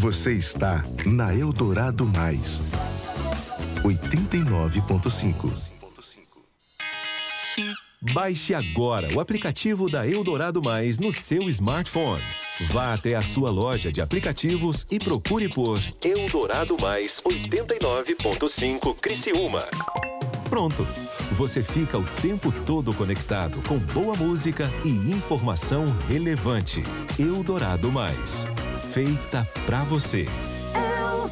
Você está na Eldorado Mais 89.5. Baixe agora o aplicativo da Eldorado Mais no seu smartphone. Vá até a sua loja de aplicativos e procure por Eldorado Mais 89.5 Criciúma. Pronto! Você fica o tempo todo conectado com boa música e informação relevante. Eldorado Mais. Feita pra você.